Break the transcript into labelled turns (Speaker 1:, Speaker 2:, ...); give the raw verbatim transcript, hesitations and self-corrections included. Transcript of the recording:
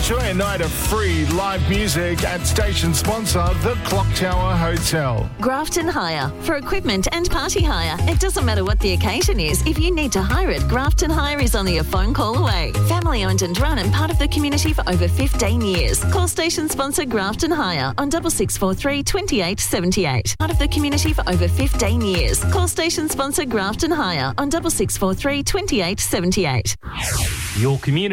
Speaker 1: enjoy a night of free live music at station sponsor, the Clock Tower Hotel.
Speaker 2: Grafton Hire. For equipment and party hire. It doesn't matter what the occasion is. If you need to hire it, Grafton Hire is only a phone call away. Family owned and run and part of the community for over fifteen years. Call station sponsor Grafton Hire on double six four three, twenty-eight seventy-eight. Part of the community for over fifteen years. Call station sponsor Grafton Hire on double six four three, twenty-eight seventy-eight.
Speaker 3: Your community